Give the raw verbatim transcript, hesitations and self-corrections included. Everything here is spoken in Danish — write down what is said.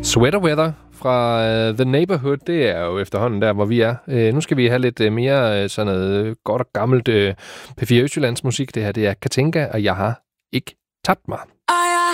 Sweater Weather fra uh, The Neighborhood, det er jo efterhånden der, hvor vi er. Uh, nu skal vi have lidt uh, mere uh, sådan noget godt og gammelt uh, P fire Østjyllands musik. Det her, det er Katinka, og jeg har ikke tabt mig. I